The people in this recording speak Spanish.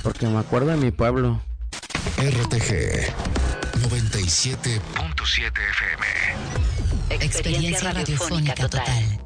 porque me acuerdo de mi pueblo. RTG 97.7 FM. Experiencia radiofónica total.